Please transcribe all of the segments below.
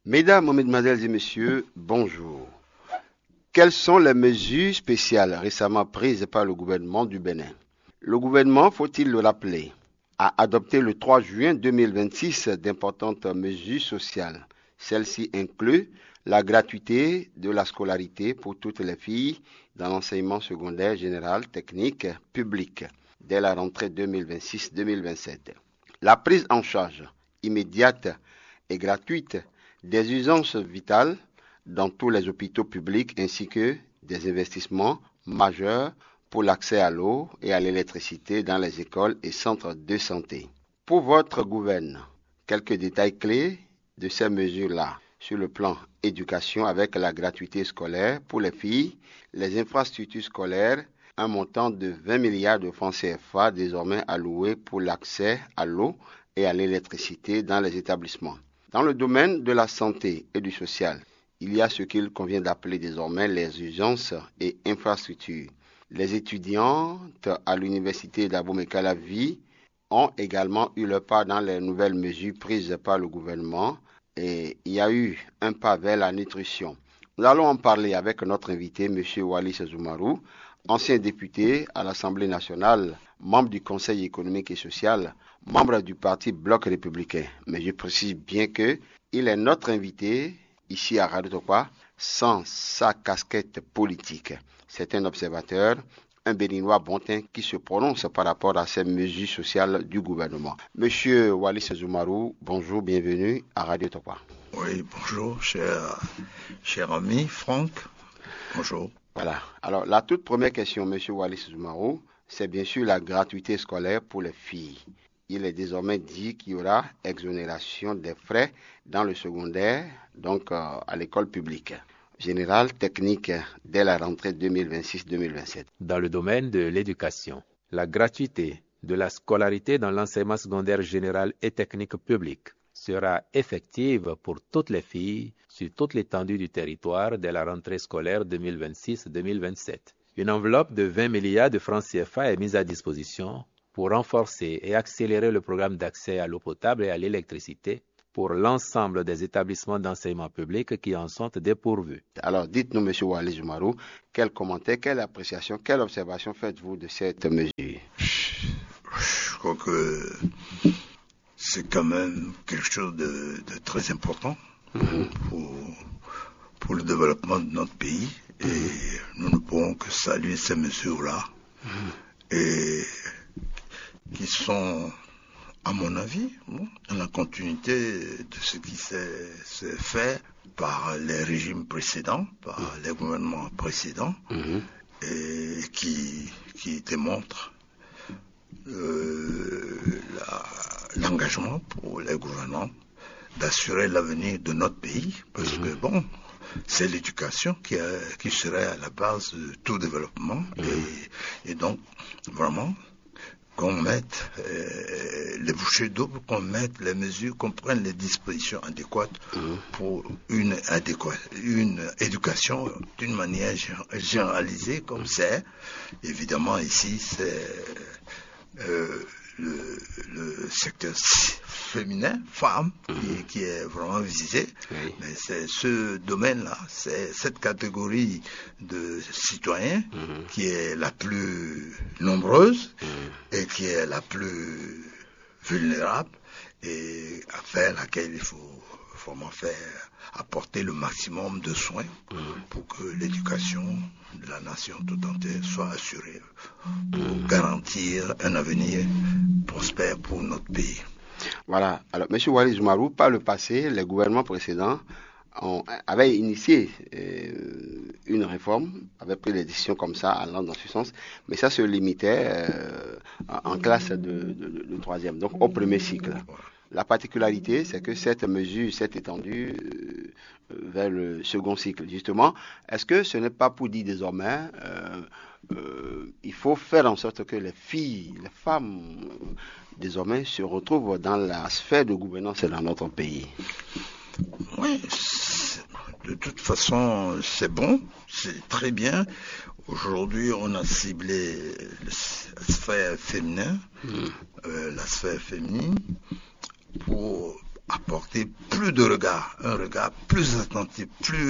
Mesdames, mesdemoiselles et messieurs, bonjour. Quelles sont les mesures spéciales récemment prises par le gouvernement du Bénin? Le gouvernement, faut-il le rappeler, a adopté le 3 juin 2026 d'importantes mesures sociales. Celles-ci incluent la gratuité de la scolarité pour toutes les filles dans l'enseignement secondaire général technique public dès la rentrée 2026-2027. La prise en charge immédiate et gratuite des urgences vitales dans tous les hôpitaux publics ainsi que des investissements majeurs pour l'accès à l'eau et à l'électricité dans les écoles et centres de santé. Pour votre gouvernement, quelques détails clés de ces mesures-là sur le plan éducation avec la gratuité scolaire pour les filles, les infrastructures scolaires, un montant de 20 milliards de francs CFA désormais alloué pour l'accès à l'eau et à l'électricité dans les établissements. Dans le domaine de la santé et du social, il y a ce qu'il convient d'appeler désormais les urgences et infrastructures. Les étudiantes à l'université d'Abomey-Calavi ont également eu leur part dans les nouvelles mesures prises par le gouvernement et il y a eu un pas vers la nutrition. Nous allons en parler avec notre invité, M. Wallis Zoumarou, ancien député à l'Assemblée nationale, membre du Conseil économique et social, membre du parti Bloc républicain. Mais je précise bien qu'il est notre invité ici à Radio Tokwa sans sa casquette politique. C'est un observateur, un Béninois bon teint qui se prononce par rapport à ces mesures sociales du gouvernement. Monsieur Wallis Zoumarou, bonjour, bienvenue à Radio Tokwa. Oui, bonjour, cher ami Franck. Bonjour. Voilà. Alors, la toute première question, monsieur Wallis Zoumarou, c'est bien sûr la gratuité scolaire pour les filles. Il est désormais dit qu'il y aura exonération des frais dans le secondaire, donc à l'école publique générale technique dès la rentrée 2026-2027. Dans le domaine de l'éducation, la gratuité de la scolarité dans l'enseignement secondaire général et technique public sera effective pour toutes les filles sur toute l'étendue du territoire dès la rentrée scolaire 2026-2027. Une enveloppe de 20 milliards de francs CFA est mise à disposition pour renforcer et accélérer le programme d'accès à l'eau potable et à l'électricité pour l'ensemble des établissements d'enseignement public qui en sont dépourvus. Alors, dites-nous, M. Wallis Zoumarou, quel commentaire, quelle appréciation, quelle observation faites-vous de cette mesure? Je crois que c'est quand même quelque chose de très important pour le développement de notre pays et nous ne pouvons que saluer ces mesures-là et qui sont, à mon avis, dans la continuité de ce qui s'est fait par les régimes précédents, par les gouvernements précédents, et qui démontrent l'engagement pour les gouvernants d'assurer l'avenir de notre pays, parce que c'est l'éducation qui serait à la base de tout développement, et donc vraiment qu'on mette les bouchées doubles, qu'on mette les mesures, qu'on prenne les dispositions adéquates pour une éducation d'une manière généralisée, comme c'est. Évidemment, ici, c'est le secteur féminin, femme, qui est vraiment visé. Oui. Mais c'est ce domaine-là, c'est cette catégorie de citoyens qui est la plus nombreuse et qui est la plus vulnérable et vers laquelle il faut vraiment apporter le maximum de soins pour que l'éducation de la nation tout entière soit assurée pour garantir un avenir prospère pour notre pays. Voilà. Alors, M. Wallis Zoumarou, par le passé, les gouvernements précédents avaient initié une réforme, avaient pris des décisions comme ça, allant dans ce sens, mais ça se limitait en classe de troisième, donc au premier cycle. La particularité, c'est que cette mesure s'est étendue vers le second cycle. Justement, est-ce que ce n'est pas pour dire désormais, il faut faire en sorte que les filles, les femmes, désormais, se retrouvent dans la sphère de gouvernance dans notre pays? Oui, de toute façon, c'est bon, c'est très bien. Aujourd'hui, on a ciblé la sphère féminine, la sphère féminine, pour apporter plus de regard, un regard plus attentif,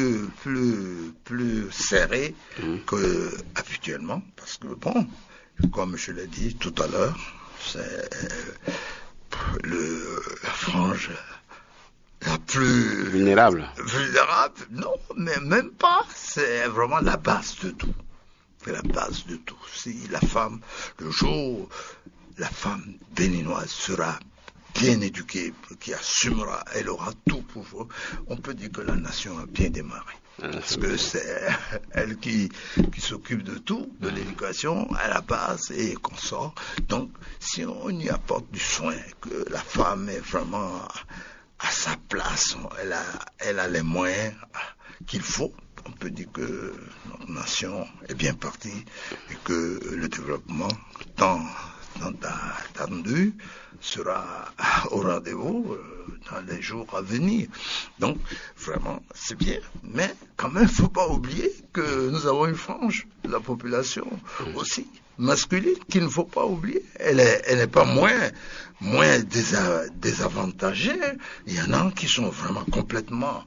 plus serré que habituellement, parce que bon, comme je l'ai dit tout à l'heure, c'est la frange la plus vulnérable. Non, mais même pas. C'est vraiment la base de tout. C'est la base de tout. Si la femme, le jour où la femme béninoise sera bien éduquée, qui assumera, elle aura tout pour vous, on peut dire que la nation a bien démarré. Parce que c'est elle qui s'occupe de tout, de l'éducation à la base et qu'on sort. Donc, si on y apporte du soin, que la femme est vraiment à sa place, elle a les moyens qu'il faut, on peut dire que notre nation est bien partie et que le développement tant attendu sera au rendez-vous dans les jours à venir. Donc, vraiment, c'est bien. Mais, quand même, il ne faut pas oublier que nous avons une frange de la population aussi masculine qu'il ne faut pas oublier. Elle n'est pas moins désavantagée. Il y en a qui sont vraiment complètement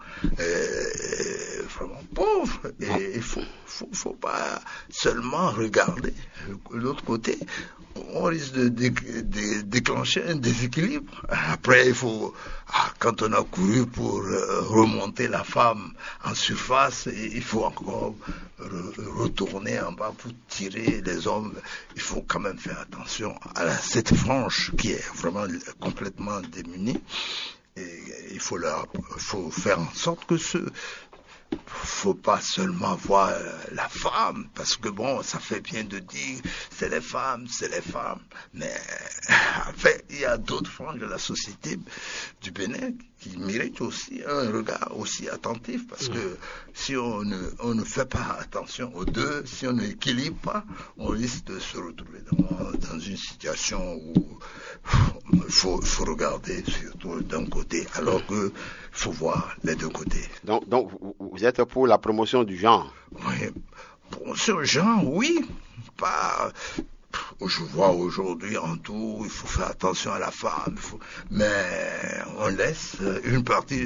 vraiment pauvres. Et il faut pas seulement regarder l'autre côté. On risque de déclencher un déséquilibre. Après, il faut, quand on a couru pour remonter la femme en surface, il faut encore retourner en bas pour tirer les hommes. Il faut quand même faire attention à cette frange qui est vraiment complètement démunie. Et il faut faire en sorte que faut pas seulement voir la femme, parce que bon, ça fait bien de dire c'est les femmes, mais en fait, il y a d'autres franges de la société du Bénin qui méritent aussi un regard aussi attentif, parce que si on ne fait pas attention aux deux, si on ne équilibre pas, on risque de se retrouver dans une situation où il faut regarder surtout d'un côté, alors que il faut voir les deux côtés. Donc vous êtes pour la promotion du genre? Oui, promotion du genre, oui. Pas. Je vois aujourd'hui en tout, il faut faire attention à la femme, mais on laisse une partie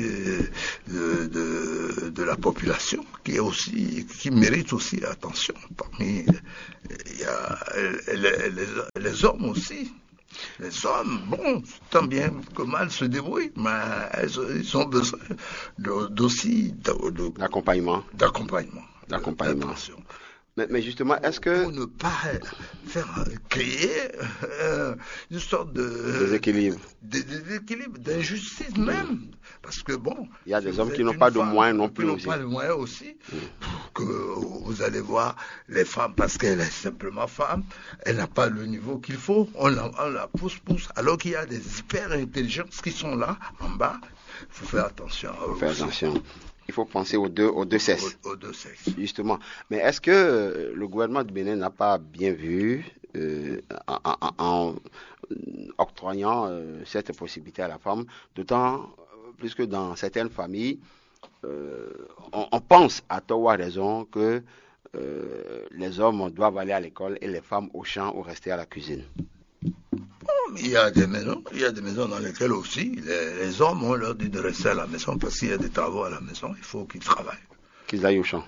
de la population qui mérite aussi attention. Parmi, il y a les hommes aussi. Les hommes, bon, tant bien que mal se débrouillent, mais ils ont besoin d'accompagnement. D'attention. Mais justement, est-ce que... Pour ne pas créer une sorte de... déséquilibre. D'injustice même. Parce que bon... Il y a des hommes qui n'ont pas de moyens non plus aussi. Qui n'ont pas de moyens aussi. Que vous allez voir les femmes, parce qu'elle est simplement femme, elle n'a pas le niveau qu'il faut. On la pousse. Alors qu'il y a des hyper intelligences qui sont là, en bas. Il faut faire attention à eux. Attention. Il faut penser aux deux sexes. Aux deux sexes. Justement. Mais est-ce que le gouvernement du Bénin n'a pas bien vu, en octroyant cette possibilité à la femme, d'autant plus que dans certaines familles, on pense à tort ou à raison que les hommes doivent aller à l'école et les femmes au champ ou rester à la cuisine? Il y a des maisons dans lesquelles aussi les hommes, on leur dit de rester à la maison parce qu'il y a des travaux à la maison, il faut qu'ils travaillent. Qu'ils aillent au champ.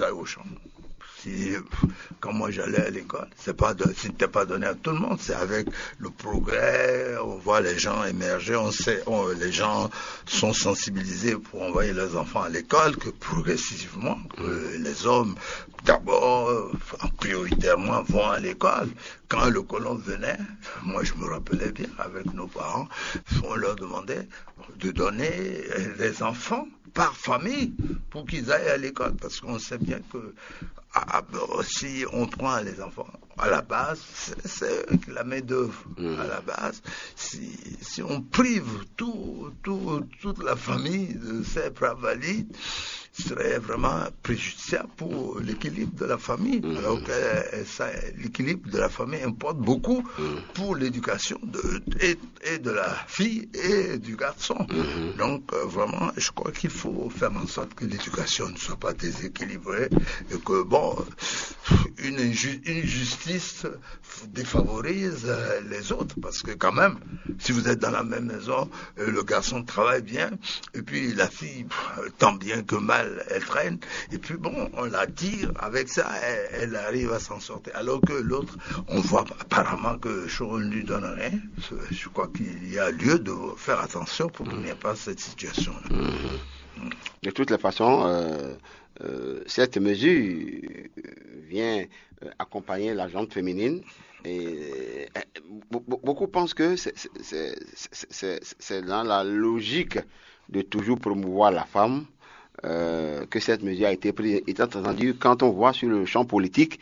Quand moi j'allais à l'école, c'était pas donné à tout le monde, c'est avec le progrès, on voit les gens émerger, les gens sont sensibilisés pour envoyer leurs enfants à l'école, que progressivement, les hommes, d'abord, prioritairement, vont à l'école. Quand le colon venait, moi je me rappelais bien, avec nos parents, on leur demandait de donner les enfants par famille pour qu'ils aillent à l'école, parce qu'on sait bien que si on prend les enfants à la base, c'est la main d'œuvre à la base. Si on prive toute la famille de ces bras valides, serait vraiment préjudiciable pour l'équilibre de la famille. Alors que l'équilibre de la famille importe beaucoup pour l'éducation et de la fille et du garçon. Donc vraiment, je crois qu'il faut faire en sorte que l'éducation ne soit pas déséquilibrée et que, une justice défavorise les autres, parce que quand même, si vous êtes dans la même maison, le garçon travaille bien, et puis la fille, tant bien que mal, elle traîne, et puis on la tire, avec ça, elle arrive à s'en sortir. Alors que l'autre, on voit apparemment que on ne lui donne rien. Je crois qu'il y a lieu de faire attention pour qu'il n'y ait pas cette situation-là. De toutes les façons, cette mesure vient accompagner la gente féminine. Et beaucoup pensent que c'est dans la logique de toujours promouvoir la femme que cette mesure a été prise. Étant entendu, quand on voit sur le champ politique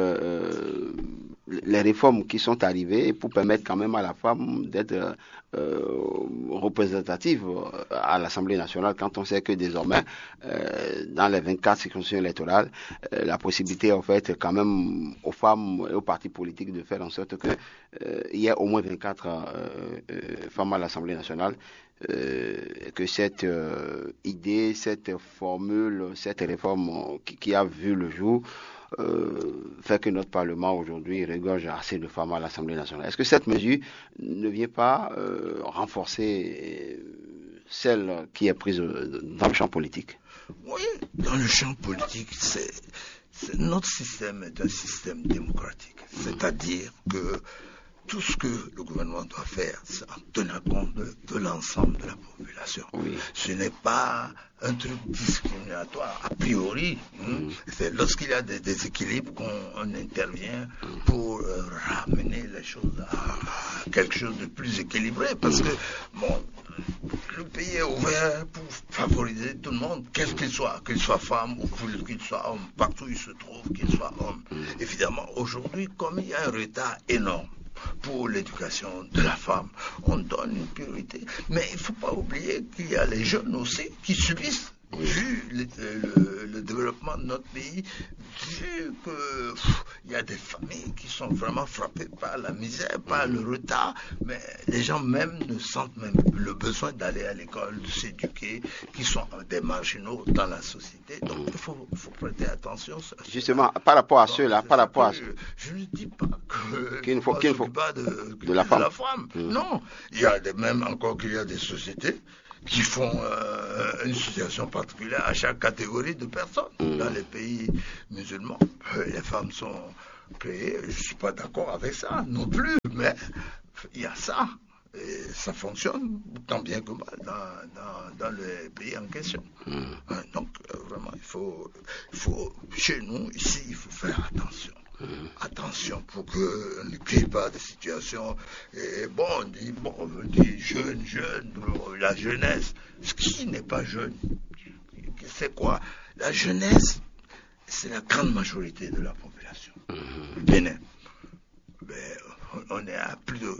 les réformes qui sont arrivées pour permettre quand même à la femme d'être représentative à l'Assemblée nationale, quand on sait que désormais, dans les 24 circonscriptions électorales, la possibilité est offerte quand même aux femmes et aux partis politiques de faire en sorte qu'il y ait au moins 24 femmes à l'Assemblée nationale. Que cette idée, cette formule, cette réforme qui a vu le jour fait que notre Parlement aujourd'hui regorge assez de femmes à l'Assemblée nationale. Est-ce que cette mesure ne vient pas renforcer celle qui est prise dans le champ politique? Oui, dans le champ politique, notre système est un système démocratique. C'est-à-dire que tout ce que le gouvernement doit faire, c'est en tenir compte de l'ensemble de la population. Oui. Ce n'est pas un truc discriminatoire a priori. C'est lorsqu'il y a des déséquilibres qu'on intervient pour ramener les choses à quelque chose de plus équilibré. Parce que, le pays est ouvert pour favoriser tout le monde, quel qu'il soit femme ou qu'il soit homme, partout où il se trouve, qu'il soit homme. Évidemment, aujourd'hui, comme il y a un retard énorme pour l'éducation de la femme, on donne une priorité. Mais il ne faut pas oublier qu'il y a les jeunes aussi qui subissent, vu le développement de notre pays, vu qu'il y a des familles qui sont vraiment frappées par la misère, par le retard, mais les gens même ne sentent même le besoin d'aller à l'école, de s'éduquer, qui sont des marginaux dans la société. Donc il faut prêter attention. Justement, par rapport à ceux-là, je ne dis pas qu'il ne faut pas de la femme. Non, il y a même encore qu'il y a des sociétés qui font une situation particulière à chaque catégorie de personnes. Dans les pays musulmans, les femmes sont créées. Je ne suis pas d'accord avec ça non plus, mais il y a ça. Et ça fonctionne tant bien que mal dans les pays en question. Donc vraiment, il faut chez nous, ici, il faut faire attention. Attention pour qu'on ne crée pas de situations. Et on dit jeune, la jeunesse. Ce qui n'est pas jeune, c'est quoi? La jeunesse, c'est la grande majorité de la population. Bénin. On est à plus de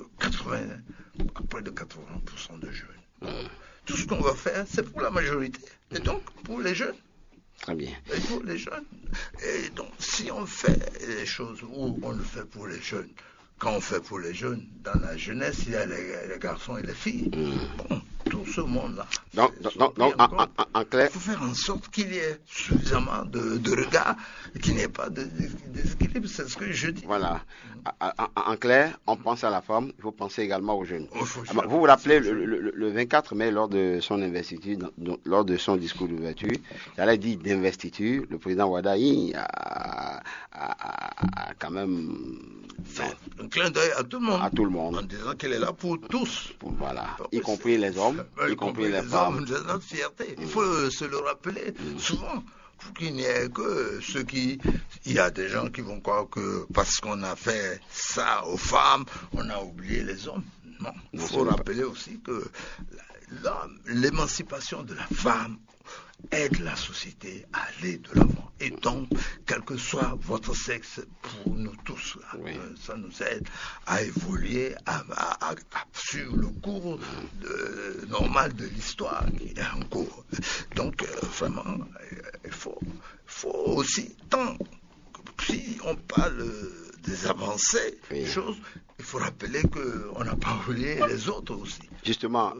80% de jeunes. Tout ce qu'on va faire, c'est pour la majorité. Et donc, pour les jeunes. Très bien. Et pour les jeunes. Et donc, si on fait les choses où on le fait pour les jeunes, quand on fait pour les jeunes, dans la jeunesse, il y a les garçons et les filles. Tout ce monde-là. Donc en clair, il faut faire en sorte qu'il y ait suffisamment de regards, qu'il n'y ait pas de déséquilibre. C'est ce que je dis. Voilà. En clair, on pense à la femme, il faut penser également aux jeunes. Vous vous rappelez le 24 mai, lors de son investiture, lors de son discours d'ouverture, j'allais dire d'investiture, le président Wadaï a quand même fait un clin d'œil à tout le monde. En disant qu'elle est là pour tous. Voilà. Y compris les hommes, y compris les femmes. C'est notre fierté. Il faut se le rappeler souvent. Pour qu'il n'y ait que ceux qui... Il y a des gens qui vont croire que parce qu'on a fait ça aux femmes, on a oublié les hommes. Non. Il faut rappeler aussi que l'émancipation de la femme aide la société à aller de l'avant. Et donc, quel que soit votre sexe, pour nous tous, là, ça nous aide à évoluer sur le cours normal de l'histoire qui est en cours. Donc, vraiment, il faut aussi, si on parle des avancées, des choses, il faut rappeler qu'on n'a pas oublié les autres aussi. Justement,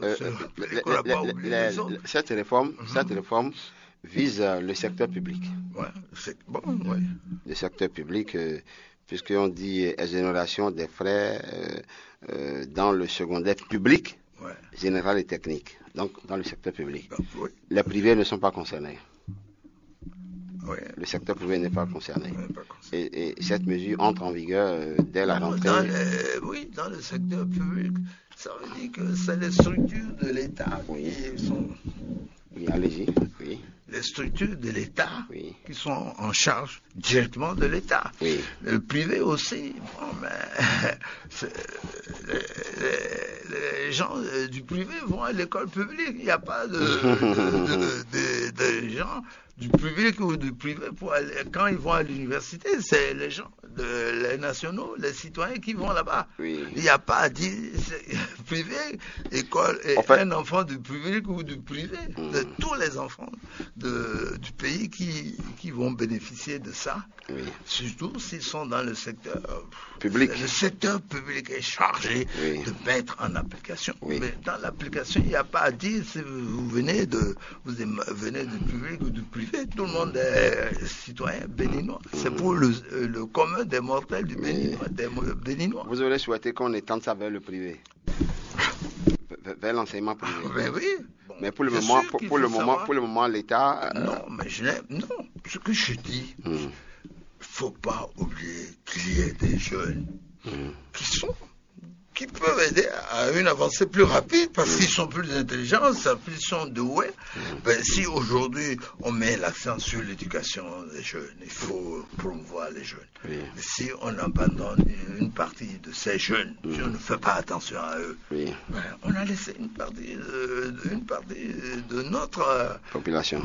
cette réforme vise le secteur public. Le secteur public, puisqu'on dit exonération des frais dans le secondaire public, général et technique, donc dans le secteur public. Les privés ne sont pas concernés. Le secteur privé n'est pas concerné. Et cette mesure entre en vigueur dès la rentrée. Dans le secteur public, ça veut dire que c'est les structures de l'État qui sont... Oui, allez-y. Oui. Les structures de l'État qui sont en charge directement de l'État. Le privé aussi. Les gens du privé vont à l'école publique. Il n'y a pas de gens du public ou du privé pour aller, quand ils vont à l'université, c'est les gens, les nationaux, les citoyens qui vont là-bas. Il n'y a pas à dire privé, école, et un enfant du public ou du privé, de tous les enfants du pays qui vont bénéficier de ça, surtout s'ils sont dans le secteur public. Le secteur public est chargé de mettre en application. Mais dans l'application, il n'y a pas à dire si vous venez du public ou du privé. Tout le monde est citoyen béninois. C'est pour le commun des mortels du béninois. Vous aurez souhaité qu'on étende ça vers le privé, vers l'enseignement privé. Mais pour le moment, l'État. Non, ce que je dis, il ne faut pas oublier qu'il y ait des jeunes qui peuvent aider à une avancée plus rapide parce qu'ils sont plus intelligents, ils sont doués. Si aujourd'hui on met l'accent sur l'éducation des jeunes, il faut promouvoir les jeunes. Mais si on abandonne une partie de ces jeunes, si on ne fait pas attention à eux, on a laissé une partie de notre population,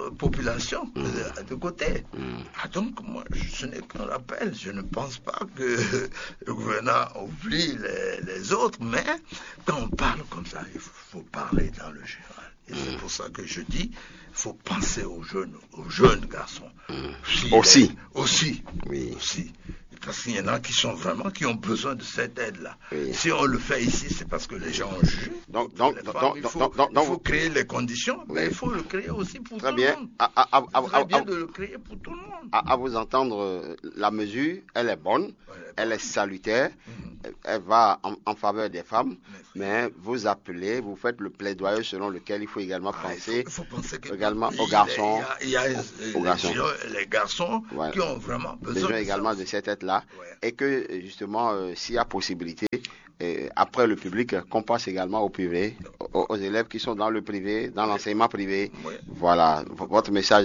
de côté. Donc moi, ce n'est qu'un rappel. Je ne pense pas que le gouvernement oublie les autres, mais quand on parle comme ça, il faut parler dans le général. Et c'est pour ça que je dis, il faut penser aux jeunes garçons. Aussi. Parce qu'il y en a qui ont besoin de cette aide-là. Si on le fait ici, c'est parce que les gens ont jugé. Il faut créer les conditions, mais il faut le créer aussi pour tout le monde. Très bien de le créer pour tout le monde. À vous entendre, la mesure, elle est bonne, elle est salutaire, elle va en faveur des femmes, mais vous appelez, vous faites le plaidoyer selon lequel il faut également penser, également aux garçons. Il y a les garçons qui ont vraiment besoin également de cette aide-là, et que justement, s'il y a possibilité, après le public, qu'on passe également au privé, aux élèves qui sont dans le privé, dans l'enseignement privé. Voilà, votre message,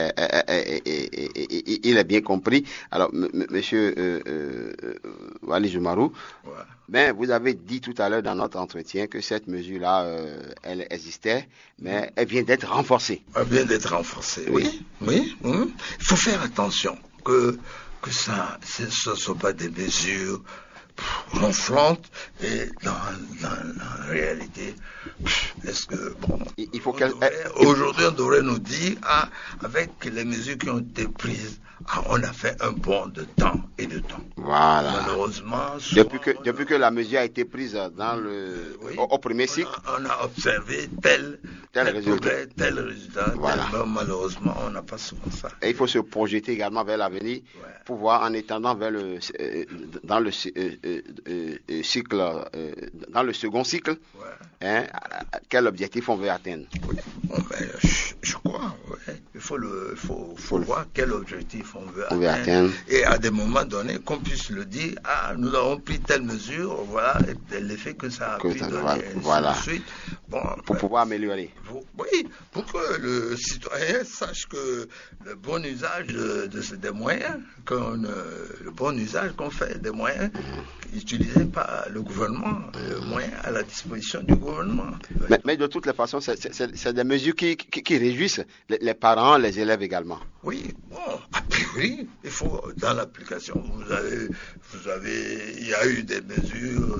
il est bien compris. Alors, monsieur Wali Jumarou, mais vous avez dit tout à l'heure dans notre entretien que cette mesure-là, elle existait, mais elle vient d'être renforcée. Elle vient d'être renforcée, oui. Il faut faire attention que ce ne sont pas des mesures ronflante, et dans la réalité, est-ce que, aujourd'hui on devrait nous dire, avec les mesures qui ont été prises, on a fait un bond de temps et de temps. Voilà. Malheureusement, depuis que la mesure a été prise au premier cycle, on a observé tel résultat. Voilà. Mais malheureusement, on n'a pas souvent ça. Et il faut se projeter également vers l'avenir pour voir, en étendant dans le second cycle, quel objectif on veut atteindre. Je crois, il faut voir quel objectif on veut atteindre. Et à des moments donnés, qu'on puisse le dire, nous avons pris telle mesure, voilà, l'effet que ça a pris. Pour pouvoir améliorer. Oui, pour que le citoyen sache que le bon usage des moyens, le bon usage qu'on fait des moyens utilisés par le gouvernement, le moyen à la disposition du gouvernement. Mais de toutes les façons, c'est des mesures qui réjouissent les parents, les élèves également. Oui, bon, a priori, il faut, dans l'application, il y a eu des mesures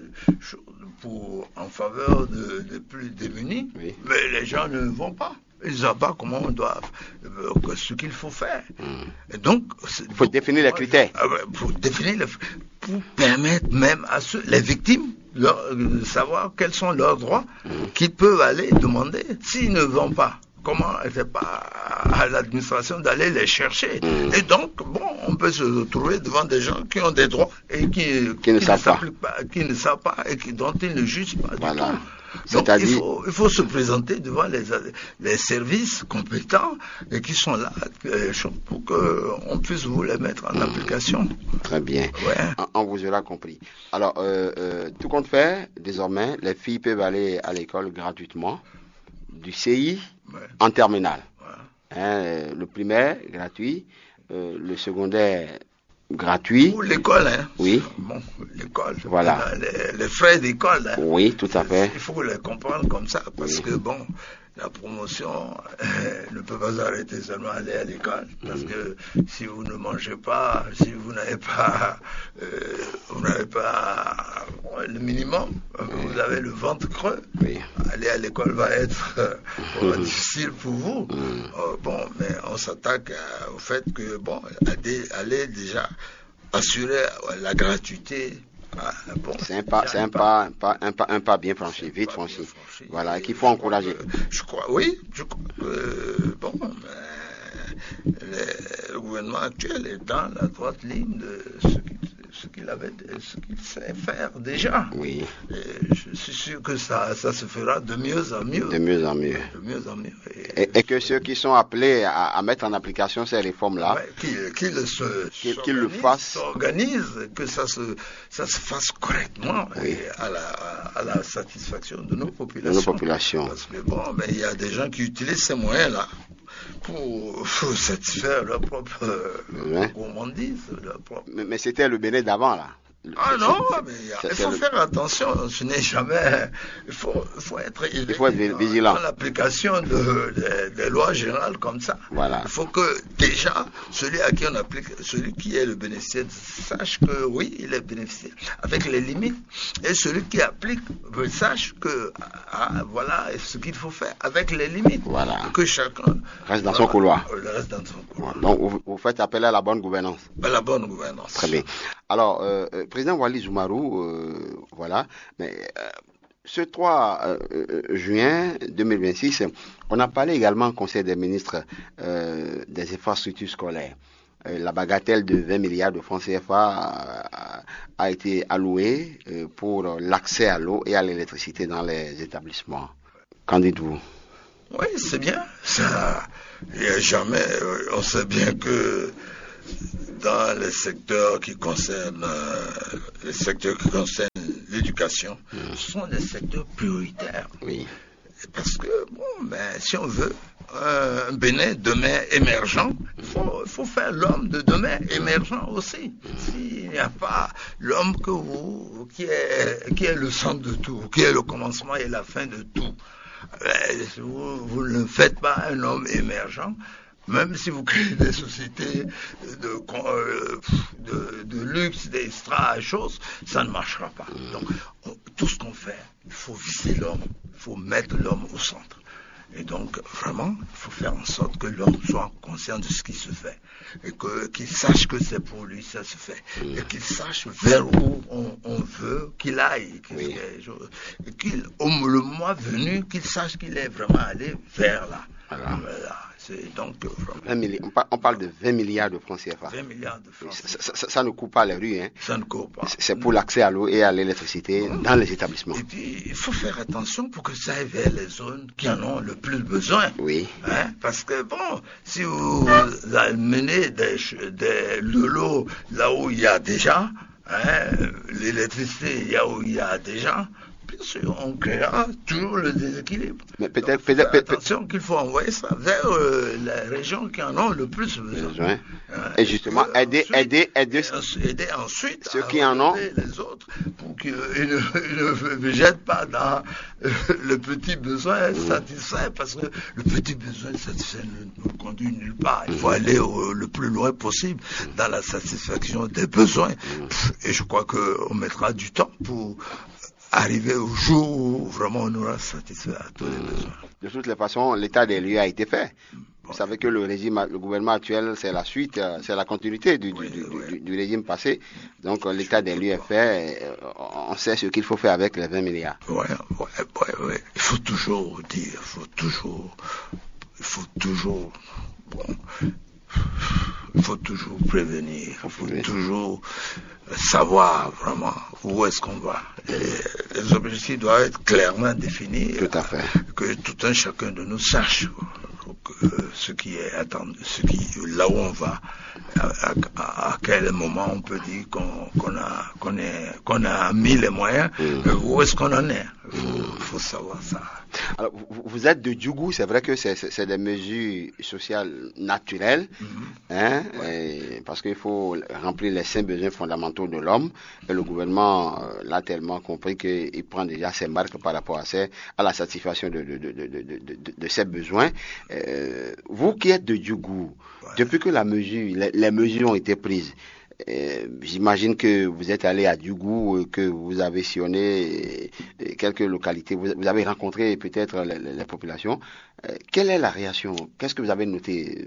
en faveur des plus démunis, oui. Mais les gens ne vont pas. Ils ne savent pas comment on doit, ce qu'il faut faire. Et donc, il faut définir les critères. Pour permettre même à les victimes de savoir quels sont leurs droits qu'ils peuvent aller demander. S'ils ne vont pas, comment c'est pas à l'administration d'aller les chercher. Et donc, bon, on peut se retrouver devant des gens qui ont des droits et qui ne savent pas et dont ils ne jugent pas du tout. Donc, il faut se présenter devant les services compétents et qui sont là pour qu'on puisse vous les mettre en application. Très bien. Ouais. On vous aura compris. Alors, tout compte fait, désormais, les filles peuvent aller à l'école gratuitement, du CI en terminale. Ouais. Le primaire, gratuit. Le secondaire, gratuit. Pour l'école, hein. Oui. Bon, l'école. Voilà. Les frais d'école, hein. Oui, tout à fait. Il faut les comprendre comme ça, parce que bon, la promotion ne peut pas arrêter seulement aller à l'école, parce que si vous ne mangez pas, si vous n'avez pas le minimum, vous avez le ventre creux. Oui. Aller à l'école va être difficile pour vous. Bon, mais on s'attaque au fait que bon, aller déjà assurer la gratuité. Bon, c'est un pas bien franchi, vite franchi. Voilà, qu'il faut encourager. Je crois bon, le gouvernement actuel est dans la droite ligne de ce qu'il sait faire déjà. Oui. Et je suis sûr que ça se fera de mieux en mieux. De mieux en mieux. Et que ceux qui sont appelés à mettre en application ces réformes-là, qu'ils le fassent, s'organisent, que ça se fasse correctement et à la satisfaction de nos populations. Parce que bon, il y a des gens qui utilisent ces moyens-là pour satisfaire leur propre gourmandise. Mais c'était le Bénin d'avant, là. Non, mais il faut faire attention. Ce n'est jamais. Il faut être vigilant dans l'application des lois générales comme ça. Voilà. Il faut que déjà celui à qui on applique, celui qui est le bénéficiaire, sache que oui, il est bénéficiaire avec les limites, et celui qui applique sache que voilà ce qu'il faut faire avec les limites. Voilà. Que chacun reste dans son couloir. Reste dans son couloir. Donc vous faites appel à la bonne gouvernance. La bonne gouvernance. Très bien. Alors, président Waly Zoumarou, voilà, mais ce 3 juin 2026, on a parlé également au Conseil des ministres des infrastructures scolaires. La bagatelle de 20 milliards de francs CFA a été allouée pour l'accès à l'eau et à l'électricité dans les établissements. Qu'en dites-vous? Oui, c'est bien. Ça, il n'y a jamais. On sait bien que dans les secteurs qui concernent l'éducation, ce sont des secteurs prioritaires. Oui. Parce que si on veut un Bénin demain émergent, il faut faire l'homme de demain émergent aussi. S'il n'y a pas l'homme qui est le centre de tout, qui est le commencement et la fin de tout, vous ne faites pas un homme émergent. Même si vous créez des sociétés de luxe, d'extra choses, ça ne marchera pas. Donc, tout ce qu'on fait, il faut viser l'homme, il faut mettre l'homme au centre. Et donc, vraiment, il faut faire en sorte que l'homme soit conscient de ce qui se fait. Et qu'il sache que c'est pour lui, ça se fait. Et qu'il sache vers où on veut qu'il aille. Et le mois venu, qu'il sache qu'il est vraiment allé vers là. Voilà. Donc, on parle de 20 milliards de francs CFA. 20 milliards de francs CFA. Ça ne court pas les rues. Hein. Ça ne court pas. C'est pour l'accès à l'eau et à l'électricité dans les établissements. Et puis, il faut faire attention pour que ça aille vers les zones qui en ont le plus besoin. Oui. Parce que, si vous amenez de l'eau là où il y a déjà, l'électricité là où il y a déjà, bien sûr, on créera toujours le déséquilibre. Mais attention qu'il faut envoyer ça vers les régions qui en ont le plus besoin. Et justement, aider ensuite ceux qui en ont, les autres pour qu'ils ne jettent pas dans le petit besoin satisfait, parce que le petit besoin satisfait ne nous conduit nulle part. Il faut aller le plus loin possible dans la satisfaction des besoins. Et je crois qu'on mettra du temps pour arriver au jour où vraiment on aura satisfait à tous les besoins. De toutes les façons, l'état des lieux a été fait. Vous savez que le gouvernement actuel, c'est la suite, c'est la continuité du régime passé. Donc l'état des lieux est fait, on sait ce qu'il faut faire avec les 20 milliards. Ouais. Il faut toujours dire, il faut toujours prévenir, il faut toujours savoir vraiment où est-ce qu'on va. Les objectifs doivent être clairement définis. Tout à fait. Que tout un chacun de nous sache ce qui est attendu, là où on va, à quel moment on peut dire qu'on a mis les moyens, où est-ce qu'on en est. Il faut savoir ça. Alors, vous êtes de Djougou, c'est vrai que c'est des mesures sociales naturelles, parce qu'il faut remplir les 5 besoins fondamentaux de l'homme, et le gouvernement l'a tellement compris qu'il prend déjà ses marques par rapport à la satisfaction de ces besoins. Vous qui êtes de Djougou, depuis que les mesures ont été prises, j'imagine que vous êtes allé à Djougou, que vous avez sillonné quelques localités, vous avez rencontré peut-être les populations. Quelle est la réaction? Qu'est-ce que vous avez noté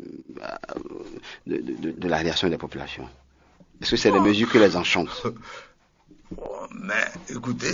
de la réaction des populations? Est-ce que c'est des mesures qui les enchantent? Mais écoutez,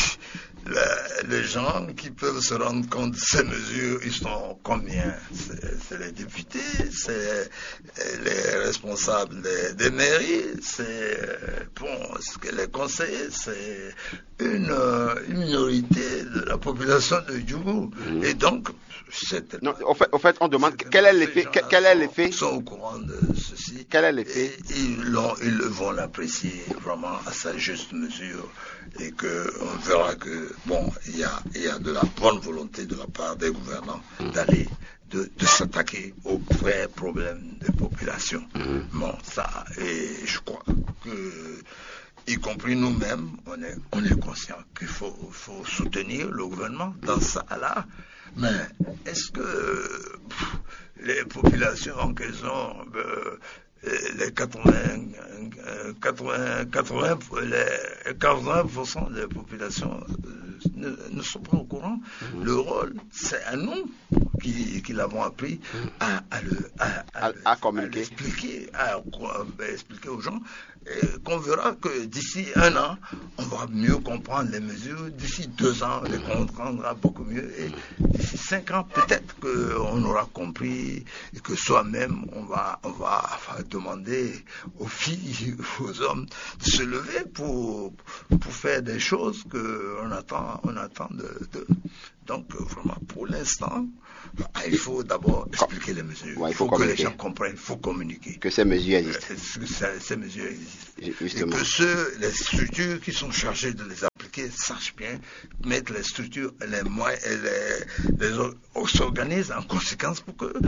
les gens qui peuvent se rendre compte de ces mesures, ils sont combien? C'est les députés, c'est les responsables des mairies, c'est les conseillers, c'est une minorité de la population de Djougou. Et donc, non, au fait, on demande quel est l'effet. Ils sont au courant de ceci. Quel est l'effet? Ils vont l'apprécier vraiment à sa juste mesure, et on verra que il y a de la bonne volonté de la part des gouvernants d'aller de s'attaquer aux vrais problèmes des populations. Et je crois que, y compris nous-mêmes, on est conscient qu'il faut soutenir le gouvernement dans ça là. Mais est-ce que les populations qu'elles ont, les 80% des populations ne sont pas au courant? Le rôle, c'est à nous qui l'avons appris à communiquer, à expliquer aux gens, qu'on verra que d'ici 1 an, on va mieux comprendre les mesures. D'ici 2 ans, on les comprendra beaucoup mieux. Et d'ici 5 ans, peut-être qu'on aura compris, et que soi-même, on va demander aux filles, aux hommes de se lever pour faire des choses qu'on attend de. Donc, vraiment, pour l'instant, il faut d'abord expliquer les mesures. Il faut que les gens comprennent, il faut communiquer. Que ces mesures existent. Ces mesures existent. Justement. Et que les structures qui sont chargées de les appliquer sachent bien mettre les structures, les moyens, s'organisent en conséquence pour que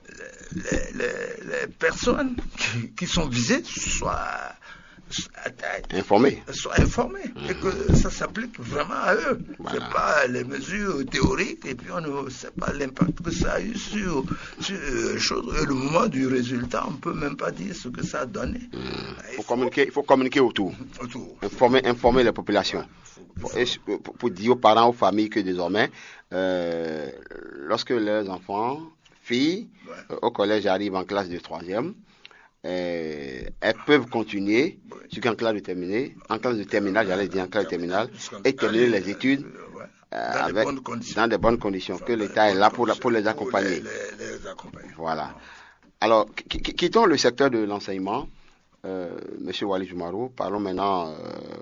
les personnes qui sont visées soient informés, et que ça s'applique vraiment à eux. Voilà. C'est pas les mesures théoriques, et puis on ne sait pas l'impact que ça a eu sur choses. Et le moment du résultat, on peut même pas dire ce que ça a donné. Il faut communiquer autour. Informer les populations. Pour dire aux parents, aux familles que désormais, lorsque leurs enfants, filles, au collège arrivent en classe de 3e, elles peuvent continuer jusqu'en classe de terminale, et terminer les études dans de bonnes conditions, que l'État est là pour les accompagner. Voilà. Alors, quittons le secteur de l'enseignement, Monsieur Wali Joumaro, parlons maintenant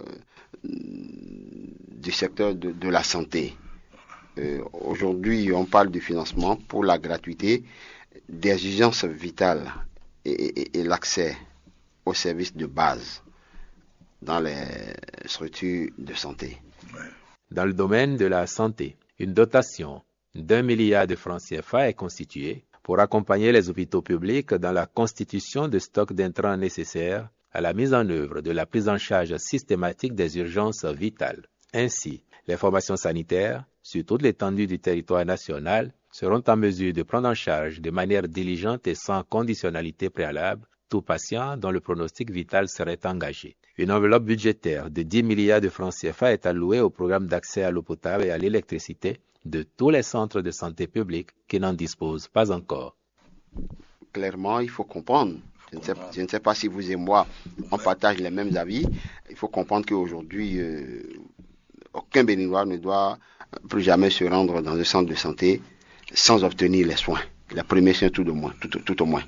du secteur de la santé. Aujourd'hui, on parle du financement pour la gratuité des exigences vitales et l'accès aux services de base dans les structures de santé. Dans le domaine de la santé, une dotation d'1 milliard de francs CFA est constituée pour accompagner les hôpitaux publics dans la constitution de stocks d'intrants nécessaires à la mise en œuvre de la prise en charge systématique des urgences vitales. Ainsi, les formations sanitaires, sur toute l'étendue du territoire national, seront en mesure de prendre en charge de manière diligente et sans conditionnalité préalable tout patient dont le pronostic vital serait engagé. Une enveloppe budgétaire de 10 milliards de francs CFA est allouée au programme d'accès à l'eau potable et à l'électricité de tous les centres de santé publics qui n'en disposent pas encore. Clairement, il faut comprendre. Je ne sais pas si vous et moi, on partage les mêmes avis. Il faut comprendre qu'aujourd'hui, aucun Béninois ne doit plus jamais se rendre dans un centre de santé sans obtenir les soins. Les premiers soins tout au moins.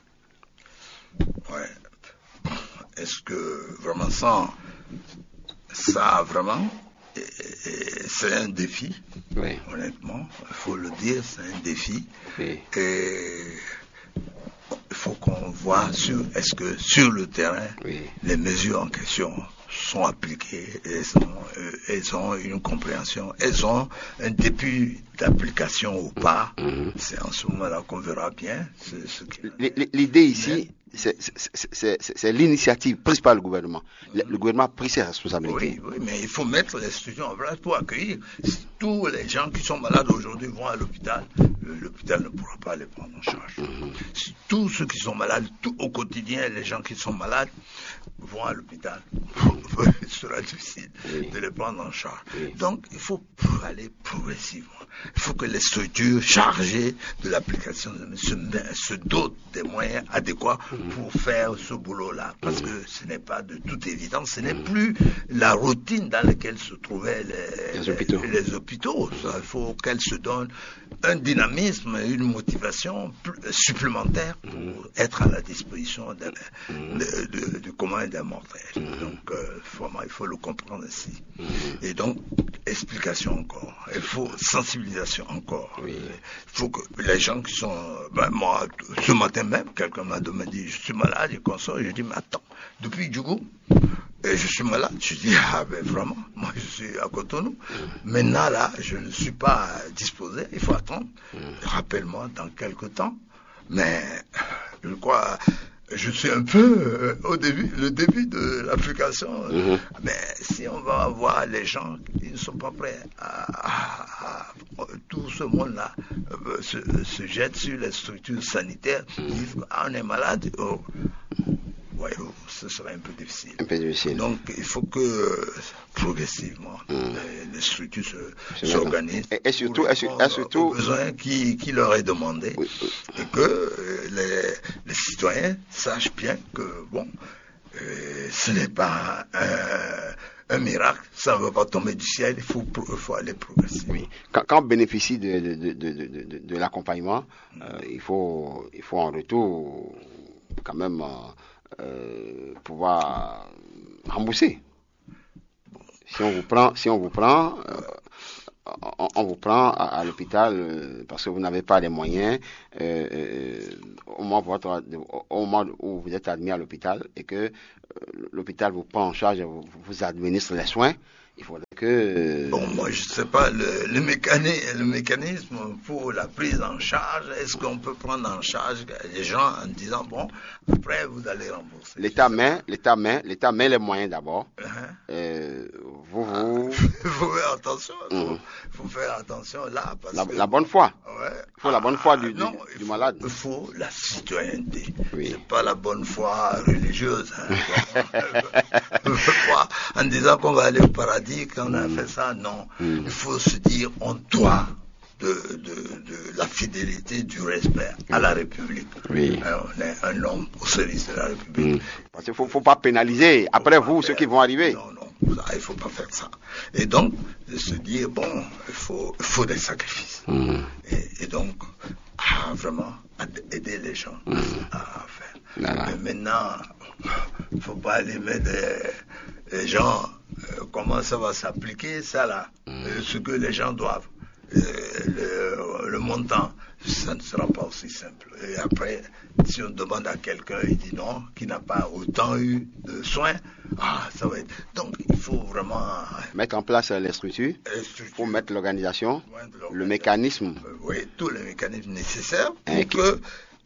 Ouais. Est-ce que vraiment ça vraiment, c'est un défi. Oui. Honnêtement, il faut le dire, c'est un défi. Oui. Et il faut qu'on voit est-ce que sur le terrain, oui, les mesures en question sont appliquées, elles ont une compréhension, elles ont un début d'application ou pas. C'est en ce moment-là qu'on verra bien. L'idée ici, c'est l'initiative prise par le gouvernement. Le gouvernement a pris ses responsabilités. Oui, mais il faut mettre les structures en place pour accueillir. Si tous les gens qui sont malades aujourd'hui vont à l'hôpital, l'hôpital ne pourra pas les prendre en charge. Si tous ceux qui sont malades, au quotidien, les gens qui sont malades vont à l'hôpital, il sera difficile de les prendre en charge. Donc, il faut aller progressivement. Il faut que les structures chargées de l'application se dotent des moyens adéquats pour faire ce boulot-là. Parce que ce n'est pas de toute évidence, ce n'est plus la routine dans laquelle se trouvaient les hôpitaux. Il faut qu'elles se donnent un dynamisme, une motivation supplémentaire pour être à la disposition du commun des mortels. Donc, vraiment, il faut le comprendre ainsi. Et donc, explication encore. Il faut sensibilisation encore. Il faut que les gens qui sont... moi, ce matin même, quelqu'un m'a dit, je suis malade, et consort. Je dis, mais attends, depuis Djougou, je suis malade. Je dis, vraiment, moi je suis à Cotonou. Maintenant là, je ne suis pas disposé, il faut attendre. Rappelle-moi dans quelques temps. Mais je crois, je suis un peu le début de l'application. Mais si on va voir les gens qui ne sont pas prêts à tout ce monde-là se jette sur les structures sanitaires, disent on est malade. Voyez-vous, ce serait un peu difficile. Donc, il faut que progressivement les structures s'organisent et surtout aux besoins qui leur est demandé et que les citoyens sachent bien que ce n'est pas un miracle, ça ne va pas tomber du ciel, il faut aller progressivement. Oui. Quand on bénéficie de l'accompagnement, il faut en retour quand même pouvoir rembourser. Si on vous prend à l'hôpital parce que vous n'avez pas les moyens au moment où vous êtes admis à l'hôpital et que l'hôpital vous prend en charge et vous administre les soins. Il faudrait que... moi je ne sais pas le mécanisme pour la prise en charge. Est-ce qu'on peut prendre en charge les gens en disant après vous allez rembourser? L'État met les moyens d'abord. Il faut faire attention. Faut faire attention là parce que la bonne foi. Il faut la bonne foi du malade. Il faut la citoyenneté. C'est pas la bonne foi religieuse. En disant qu'on va aller au paradis quand on a fait ça, non. Il faut se dire on doit de la fidélité, du respect à la République. On est un homme au service de la République. Parce qu'il ne faut pas pénaliser après vous ceux qui vont arriver. Non, il ne faut pas faire ça. Et donc, de se dire, il faut des sacrifices. Et donc, vraiment, aider les gens à faire. Mais maintenant, il ne faut pas aller mettre les gens, comment ça va s'appliquer, ça là, ce que les gens doivent. Le montant ça ne sera pas aussi simple. Et après, si on demande à quelqu'un, il dit non, qui n'a pas autant eu de soins, ça va être... Donc, il faut vraiment... Mettre en place les structures, pour mettre l'organisation, le mécanisme. Oui, tous les mécanismes nécessaires pour que...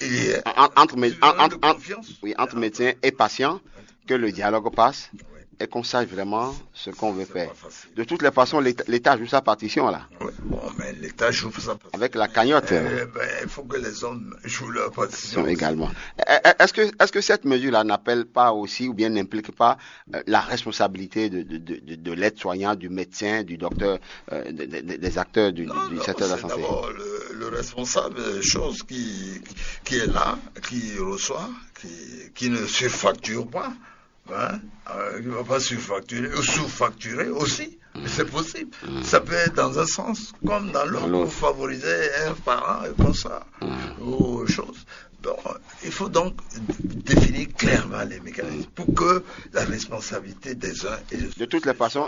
Entre médecins et patients, que le dialogue passe et qu'on sache vraiment ce qu'on veut faire. De toutes les façons, l'État joue sa partition là. Oui, bon, mais l'État joue sa partition. Avec la cagnotte. Il faut que les hommes jouent leur partition également. Est-ce que cette mesure-là n'appelle pas aussi ou bien n'implique pas la responsabilité de l'aide-soignant, du médecin, du docteur, des acteurs du secteur de la santé? C'est d'abord le responsable, chose qui est là, qui reçoit, qui ne surfacture pas. Il ne va pas surfacturer ou sous-facturer aussi, mais c'est possible. Ça peut être dans un sens comme dans l'autre, pour favoriser un parent et comme ça, ou choses. Donc, il faut donc définir clairement les mécanismes pour que la responsabilité des uns et des autres de toutes les façons,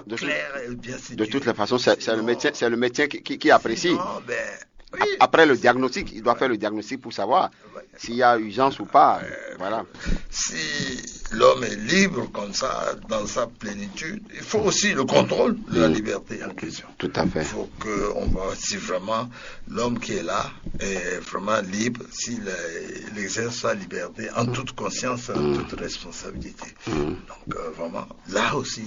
c'est le médecin qui apprécie. Sinon, oui. Après le diagnostic, il doit faire le diagnostic pour savoir s'il y a urgence ou pas. Voilà. Si l'homme est libre comme ça, dans sa plénitude, il faut aussi le contrôle de la liberté en question. Tout à fait. Il faut qu'on voit si vraiment l'homme qui est là est vraiment libre, s'il exerce sa liberté en toute conscience, en toute responsabilité. Donc vraiment, là aussi,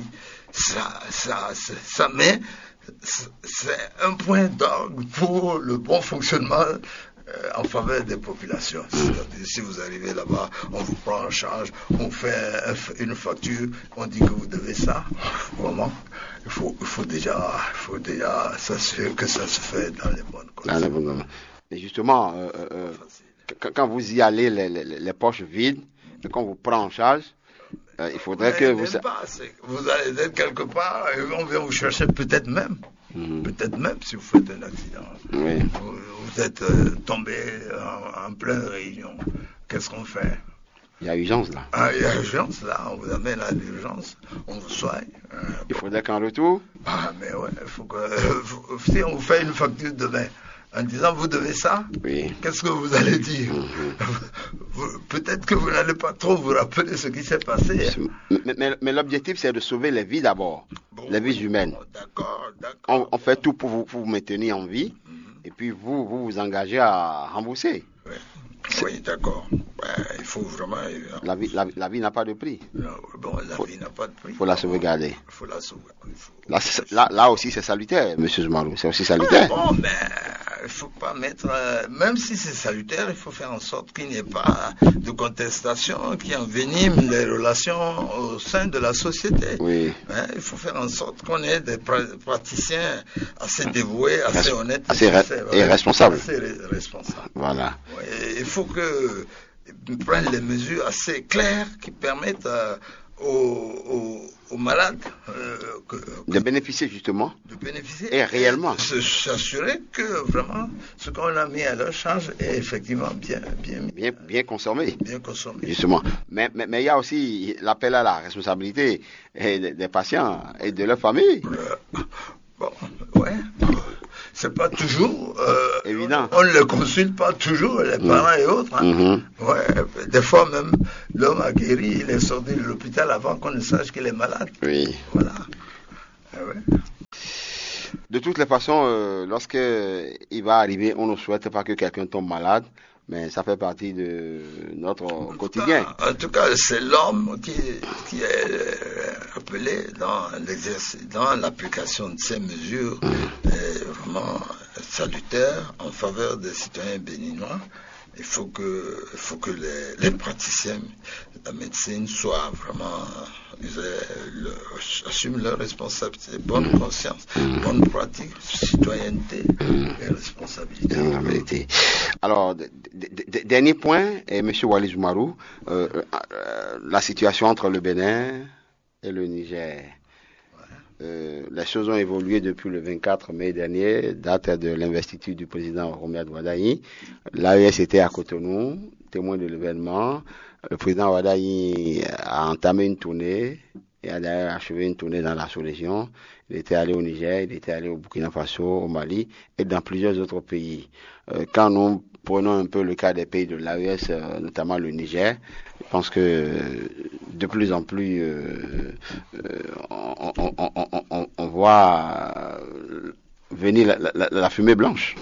ça met... C'est un point d'orgue pour le bon fonctionnement en faveur des populations. C'est-à-dire, si vous arrivez là-bas, on vous prend en charge, on fait une facture, on dit que vous devez ça. Vraiment, il faut déjà s'assurer que ça se fait dans les bonnes conditions. Et justement, quand vous y allez les poches vides, et qu'on vous prend en charge, il faudrait que vous... Vous allez être quelque part et on vient vous chercher peut-être même si vous faites un accident. Oui. Vous êtes tombé en pleine réunion. Qu'est-ce qu'on fait? Il y a urgence là. Il y a urgence là, on vous amène à l'urgence, on vous soigne. Il faudrait qu'en retour... mais ouais, il faut que... si on vous fait une facture demain, en disant vous devez ça, qu'est-ce que vous allez dire? Peut-être que vous n'allez pas trop vous rappeler ce qui s'est passé. Mais l'objectif, c'est de sauver les vies d'abord, les vies humaines. D'accord. On fait tout pour vous maintenir en vie, et puis vous engagez à rembourser. Oui, d'accord. Il faut vraiment... La vie n'a pas de prix. La vie n'a pas de prix. Il faut la sauvegarder. Il faut la sauvegarder. Là aussi, c'est salutaire, M. Zoumarou. C'est aussi salutaire. Il ne faut pas mettre... même si c'est salutaire, il faut faire en sorte qu'il n'y ait pas de contestation qui envenime les relations au sein de la société. Oui. Il faut faire en sorte qu'on ait des praticiens assez dévoués, assez honnêtes. Assez responsables. Assez responsables. Voilà. Il faut qu'ils prennent les mesures assez claires qui permettent aux malades de bénéficier justement, et réellement de s'assurer que vraiment ce qu'on a mis à leur charge est effectivement bien consommé. Justement. Mais il y a aussi l'appel à la responsabilité des patients et de leur famille. C'est pas toujours évident. On ne les consulte pas toujours, les parents et autres. Des fois même, l'homme a guéri, il est sorti de l'hôpital avant qu'on ne sache qu'il est malade. Oui. Voilà. De toutes les façons, lorsque il va arriver, on ne souhaite pas que quelqu'un tombe malade, mais ça fait partie de notre quotidien. En tout cas, c'est l'homme qui est appelé dans l'application de ces mesures vraiment salutaires en faveur des citoyens béninois. Il faut que les praticiens de la médecine soient vraiment, assument leurs responsabilités, bonne conscience, bonne pratique, citoyenneté et responsabilité. Alors, dernier point, M. Waly Zoumarou, la situation entre le Bénin et le Niger. Les choses ont évolué depuis le 24 mai dernier, date de l'investiture du président Romuald Wardani. L'AES était à Cotonou, témoin de l'événement. Le président Wardani a entamé une tournée Il a d'ailleurs achevé une tournée dans la sous-région. Il était allé au Niger, il était allé au Burkina Faso, au Mali et dans plusieurs autres pays. Quand nous prenons un peu le cas des pays de l'AES, notamment le Niger, je pense que de plus en plus on voit venir la fumée blanche.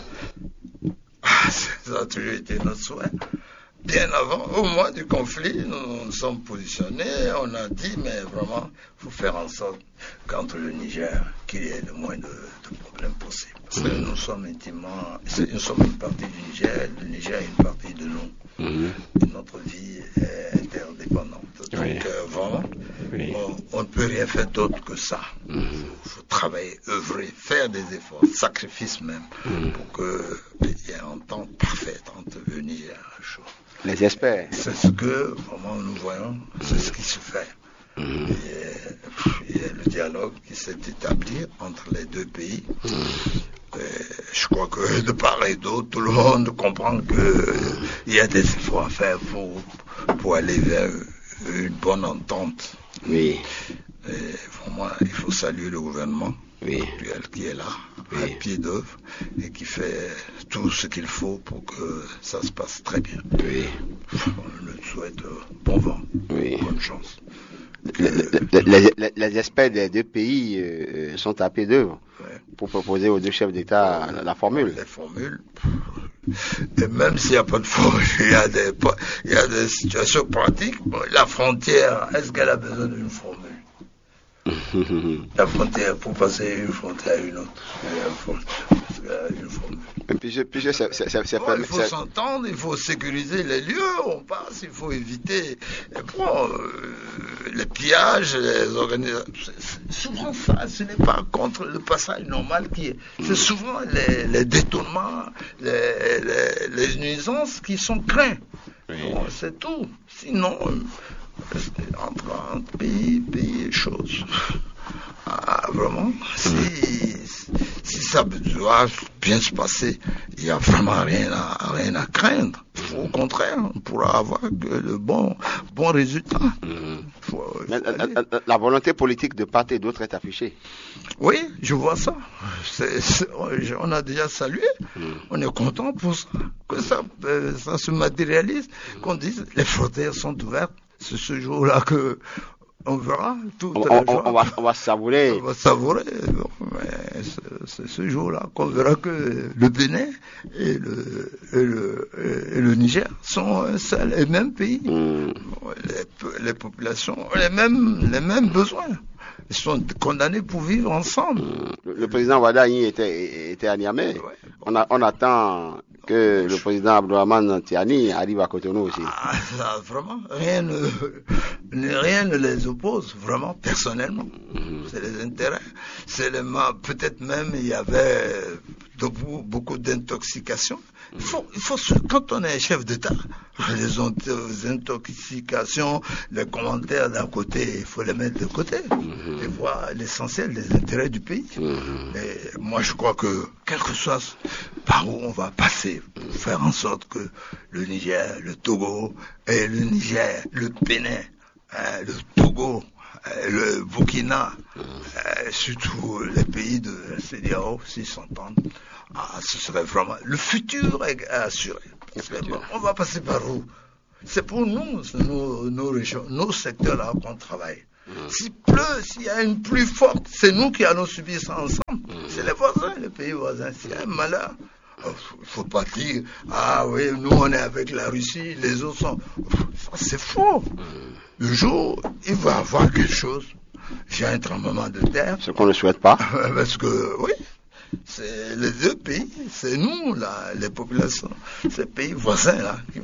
Ça a toujours été notre souhait. Bien avant, au mois du conflit, nous nous sommes positionnés, on a dit, mais vraiment, il faut faire en sorte qu'entre le Niger, qu'il y ait le moins de problèmes possibles. Parce que nous sommes intimement, nous sommes une partie du Niger, le Niger est une partie de nous. Et notre vie est interdépendante. Donc, vraiment, on ne peut rien faire d'autre que ça. Il faut travailler, œuvrer, faire des efforts, sacrifices même, pour qu'il y ait une entente parfaite entre le Niger et la chose. Les experts. C'est ce que vraiment nous voyons, c'est ce qui se fait. Il y a le dialogue qui s'est établi entre les deux pays. Je crois que de part et d'autre, tout le monde comprend qu'il y a des efforts à faire pour aller vers une bonne entente. Oui. Et vraiment, il faut saluer le gouvernement actuel qui est là, à pied d'œuvre, et qui fait tout ce qu'il faut pour que ça se passe très bien. Oui. On le souhaite bon vent, bonne chance. Les experts des deux pays sont à pied d'œuvre pour proposer aux deux chefs d'État la formule. Les formules. Et même s'il n'y a pas de formule, il y a des situations pratiques. Bon, la frontière, est-ce qu'elle a besoin d'une formule? La frontière, pour passer d'une frontière à une autre, une formule. Il faut s'entendre, il faut sécuriser les lieux où on passe, il faut éviter les pillages, les organisations. Souvent ça, ce n'est pas contre le passage normal qui est. C'est souvent les détournements, les nuisances qui sont craints. Bon, c'est tout. Sinon, entre pays et choses. Vraiment, si ça doit bien se passer, il n'y a vraiment rien à craindre. Au contraire, on pourra avoir de bons résultats. La volonté politique de part et d'autre est affichée. Oui, je vois ça. On a déjà salué. On est content pour ça. Que ça se matérialise. Qu'on dise les frontières sont ouvertes. C'est ce jour-là que on verra tout. On va savourer. On va savourer. C'est ce jour-là qu'on verra que le Bénin et le Niger sont les mêmes pays. Les populations ont les mêmes besoins. Ils sont condamnés pour vivre ensemble. Le président Wadaï était à Niamey. On attend que le président Abdourahmane Tiani arrive à Cotonou aussi. Ça, vraiment, rien ne les oppose, vraiment, personnellement. C'est les intérêts. Peut-être même il y avait beaucoup d'intoxication. Il faut, quand on est chef d'État, les intoxications, les commentaires d'un côté, il faut les mettre de côté et voir l'essentiel des intérêts du pays. Et moi, je crois que, quel que soit par où on va passer, pour faire en sorte que le Niger, le Togo, et le Niger, le Bénin, le Togo, le Burkina, surtout les pays de la CEDEAO, s'ils s'entendent, ce serait vraiment... Le futur est assuré. On va passer par où? C'est pour nous, nos régions, nos secteurs-là qu'on travaille. S'il pleut, s'il y a une pluie forte, c'est nous qui allons subir ça ensemble. C'est les voisins, les pays voisins. S'il y a un malheur, il ne faut pas dire, ah oui, nous on est avec la Russie, les autres sont... C'est faux. Le jour, il va y avoir quelque chose. J'ai un tremblement de terre. Ce qu'on ne souhaite pas. Parce que, oui, c'est les deux pays, c'est nous, là, les populations, ces pays voisins, là, qui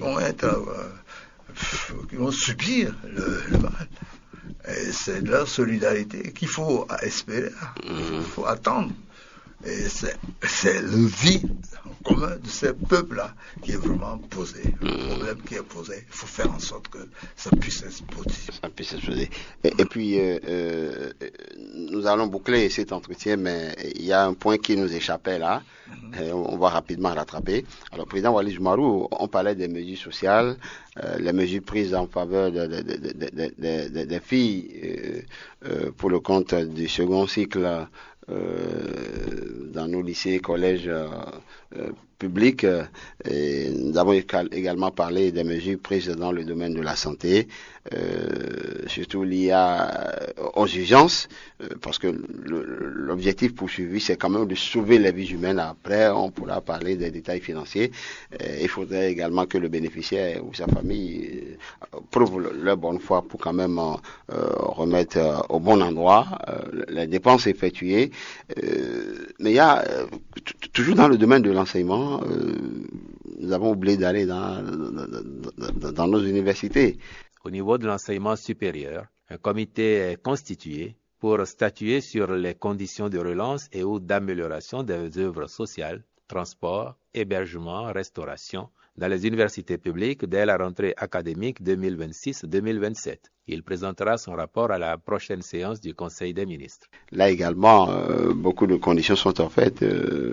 vont subir le mal. Et c'est de leur solidarité qu'il faut espérer, il faut attendre. Et c'est le vie en commun de ces peuples-là qui est vraiment posé. Le problème qui est posé, il faut faire en sorte que ça puisse exploser. Et puis, nous allons boucler cet entretien, mais il y a un point qui nous échappait là. On va rapidement rattraper. Alors, Président Wallis Jumarou, on parlait des mesures sociales, les mesures prises en faveur des filles pour le compte du second cycle dans nos lycées, collèges publics. Et nous avons également parlé des mesures prises dans le domaine de la santé, surtout liées aux urgences, parce que l'objectif poursuivi, c'est quand même de sauver les vies humaines. Après, on pourra parler des détails financiers. Il faudrait également que le bénéficiaire ou sa famille prouve leur bonne foi pour quand même remettre au bon endroit les dépenses effectuées. Mais il y a toujours dans le domaine de l'enseignement, nous avons oublié d'aller dans nos universités. Au niveau de l'enseignement supérieur, un comité est constitué pour statuer sur les conditions de relance et ou d'amélioration des œuvres sociales, transport, hébergement, restauration dans les universités publiques dès la rentrée académique 2026-2027. Il présentera son rapport à la prochaine séance du Conseil des ministres. Là également, beaucoup de conditions sont en fait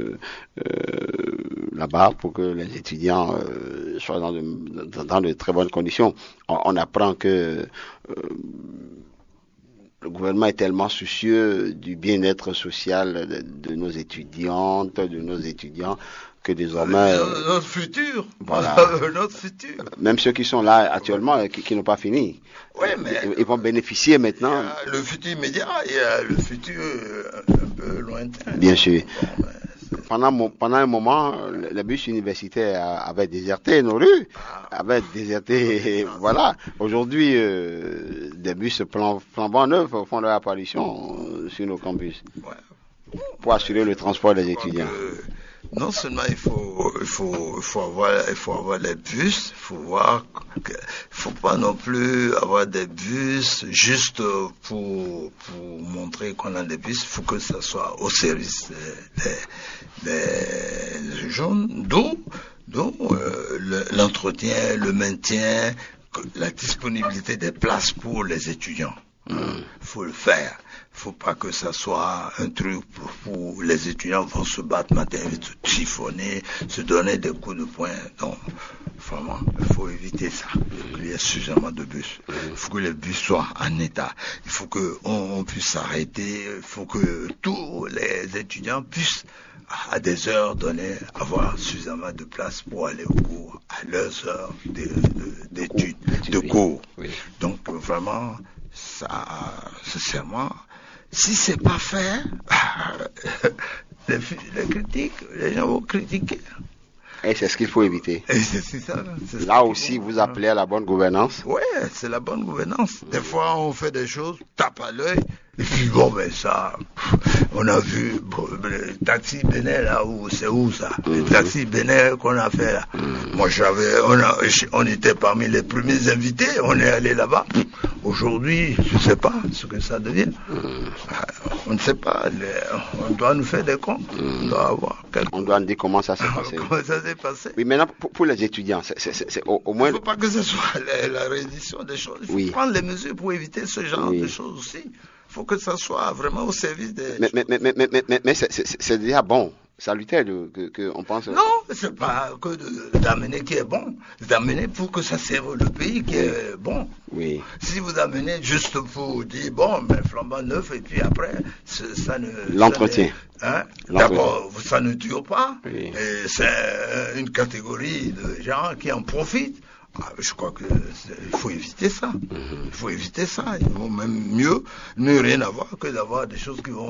là-bas pour que les étudiants soient dans de très bonnes conditions. On apprend que le gouvernement est tellement soucieux du bien-être social de nos étudiantes, de nos étudiants, que désormais... Notre futur. Voilà. Notre futur. Même ceux qui sont là actuellement, qui n'ont pas fini. Ouais, mais ils vont bénéficier maintenant. Il y a le futur immédiat, il y a le futur un peu lointain. Bien sûr. Pendant un moment, les bus universitaires avaient déserté nos rues, voilà. Aujourd'hui, des bus flambant neufs font leur apparition sur nos campus pour assurer le transport des étudiants. Non seulement il faut avoir les bus, faut pas non plus avoir des bus juste pour montrer qu'on a des bus. Il faut que ça soit au service des jeunes, d'où l'entretien, le maintien, la disponibilité des places pour les étudiants. Faut le faire. Faut pas que ça soit un truc où les étudiants vont se battre matin, se chiffonner, se donner des coups de poing. Non, vraiment, il faut éviter ça. Il faut qu'il y ait suffisamment de bus. Il faut que les bus soient en état. Il faut qu'on puisse s'arrêter. Il faut que tous les étudiants puissent, à des heures données, avoir suffisamment de place pour aller au cours, à leurs heures d'études, de cours. Oui. Donc, vraiment, ça, sincèrement, si c'est pas fait, les gens vont critiquer. Et c'est ce qu'il faut éviter. Et c'est ça. Là aussi, vous appelez à la bonne gouvernance. Ouais, c'est la bonne gouvernance. Des fois, on fait des choses, tape à l'œil, et puis bon, ben ça, on a vu le taxi Bénin là, c'est où ça? Le taxi Bénin qu'on a fait là. Moi, on était parmi les premiers invités, on est allé là-bas. Aujourd'hui, je ne sais pas ce que ça devient. On ne sait pas. On doit nous faire des comptes. On doit nous dire comment ça s'est passé. Comment ça s'est passé. Oui, maintenant, pour les étudiants, c'est au moins... Il ne faut pas que ce soit la réédition des choses. Il faut prendre les mesures pour éviter ce genre de choses aussi. Il faut que ça soit vraiment au service des... Mais c'est déjà bon. Salutaire qu'on pense... Non, c'est pas que d'amener qui est bon. D'amener pour que ça serve le pays qui est bon. Oui. Si vous amenez juste pour dire, bon, mais flambant neuf, et puis après, ça ne... L'entretien. D'abord, ça ne dure pas. Oui. Et c'est une catégorie de gens qui en profitent. Je crois que il faut éviter ça. Il faut éviter ça. Il vaut même mieux ne rien avoir que d'avoir des choses qui vont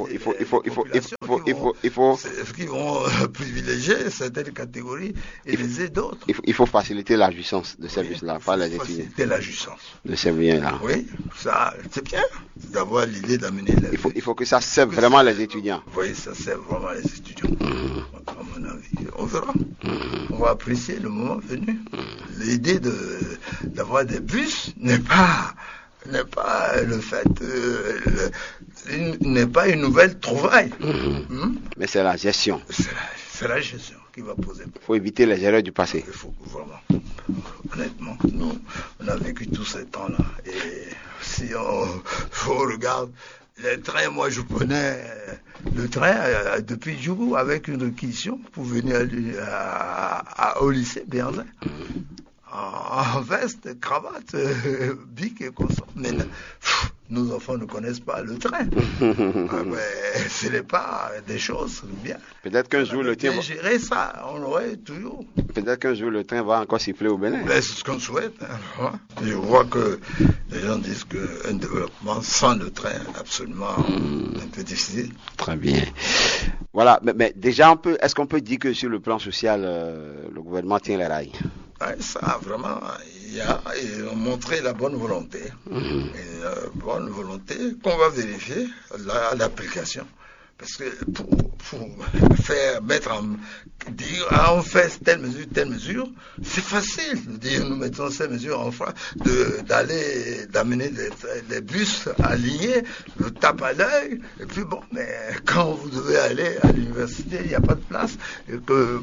qui vont privilégier certaines catégories et léser d'autres. Il faut faciliter la jouissance de ces bus-là, pas les étudiants. Faciliter la jouissance De ces biens-là. Oui, ça, c'est bien d'avoir l'idée d'amener les... Il faut que ça serve vraiment les étudiants. Oui, ça serve vraiment les étudiants. À mon avis, on verra. On va apprécier le moment venu. L'idée d'avoir des bus n'est pas le fait n'est pas une nouvelle trouvaille. Mais c'est la gestion. C'est la gestion qui va poser. Il faut éviter les erreurs du passé. Il faut vraiment, honnêtement, nous, on a vécu tous ces temps-là. Et si on regarde les trains, moi je prenais le train depuis Djougou avec une réquisition pour venir au lycée Béanzin. En veste, cravate, bic et consort. Mais nos enfants ne connaissent pas le train. Mais ce n'est pas des choses bien. Peut-être qu'un jour le train va gérer ça, on aurait toujours. Peut-être qu'un jour le train va encore siffler au Bénin. C'est ce qu'on souhaite. Hein. Je vois que les gens disent qu'un développement sans le train est absolument un peu difficile. Très bien. Voilà, mais déjà est-ce qu'on peut dire que sur le plan social, le gouvernement tient les rails? Ouais, ça, vraiment, ils ont montré la bonne volonté. Une bonne volonté qu'on va vérifier l'application. Parce que pour faire dire on fait telle mesure, c'est facile de dire nous mettons ces mesures en France, d'amener les bus alignés, le tape à l'œil, et puis bon, mais quand vous devez aller à l'université, il n'y a pas de place, et que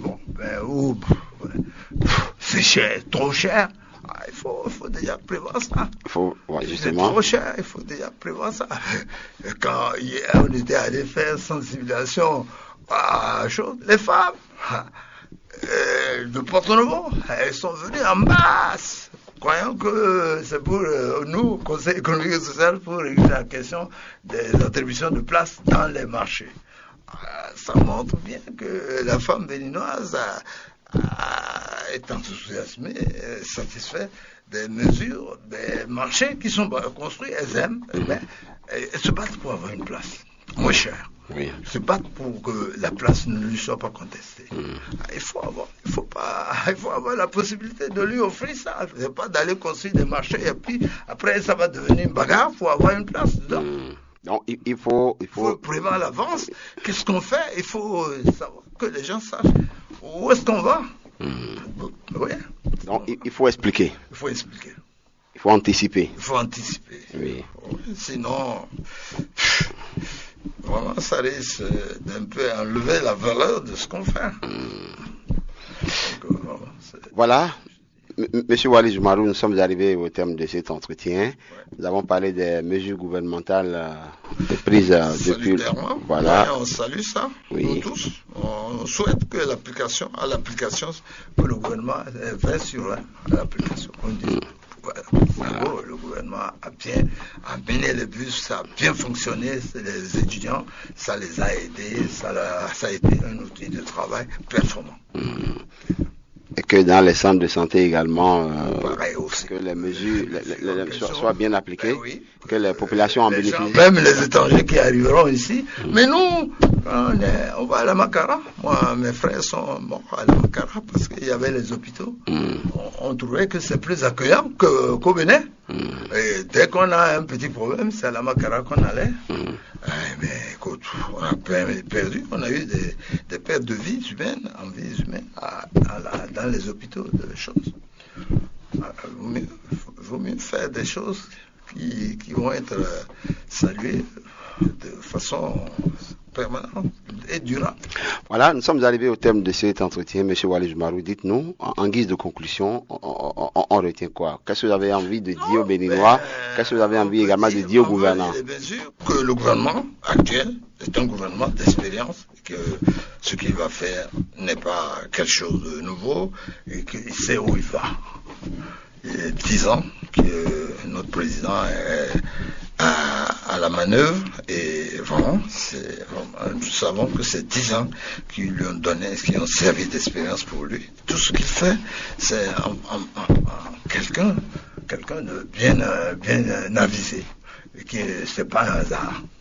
c'est cher, trop cher. Il faut déjà prévoir ça. Justement. C'est trop cher, il faut déjà prévoir ça. Quand on était allé faire sensibilisation à chose, les femmes de Porto-Novo, elles sont venues en masse, croyant que c'est pour nous, Conseil économique et social, pour régler la question des attributions de places dans les marchés. Ça montre bien que la femme béninoise est enthousiasmée, satisfaite des mesures, des marchés qui sont construits, elles aiment, elles se battent pour avoir une place moins chère. Oui. Se battent pour que la place ne lui soit pas contestée. Il faut avoir la possibilité de lui offrir ça. C'est pas d'aller construire des marchés et puis après ça va devenir une bagarre pour avoir une place dedans. Donc il faut prévoir à l'avance. Qu'est-ce qu'on fait? Il faut savoir que les gens sachent où est-ce qu'on va. Oui. Donc il faut expliquer. Il faut expliquer. Il faut anticiper. Il faut anticiper. Oui. Sinon, vraiment, ça risque d'un peu enlever la valeur de ce qu'on fait. Voilà. Monsieur Wallis Jumarou, nous sommes arrivés au terme de cet entretien. Nous avons parlé des mesures gouvernementales prises depuis. Voilà. On salue ça, nous tous. On souhaite que l'application, que le gouvernement fait sur l'application. Voilà. Le gouvernement a bien amené les bus, ça a bien fonctionné, les étudiants, ça les a aidés, ça a été un outil de travail performant. Et que dans les centres de santé également, que les mesures soient bien appliquées, que les populations en bénéficient. Même les étrangers qui arriveront ici. Mais nous, on va à la Makara. Moi, mes frères sont à la Makara parce qu'il y avait les hôpitaux. On trouvait que c'est plus accueillant qu'au Bénin. Et dès qu'on a un petit problème, c'est à la Makara qu'on allait. Mais écoute, on a perdu, on a eu des pertes de vies humaines, dans les hôpitaux, de choses. Il vaut mieux faire des choses qui vont être saluées de façon permanente et durable. Voilà, nous sommes arrivés au terme de cet entretien. Monsieur Wallis Jumarou, dites-nous, en guise de conclusion, on retient quoi? Qu'est-ce que vous avez envie de dire aux Béninois? Qu'est-ce que vous avez envie également de dire au gouvernement? Bien sûr que le gouvernement actuel est un gouvernement d'expérience, que ce qu'il va faire n'est pas quelque chose de nouveau et qu'il sait où il va. Il y a 10 ans que notre président est à la manœuvre et vraiment, nous savons que c'est 10 ans qui lui ont donné, qui ont servi d'expérience pour lui. Tout ce qu'il fait, c'est quelqu'un de bien avisé. Et que c'est pas un hasard.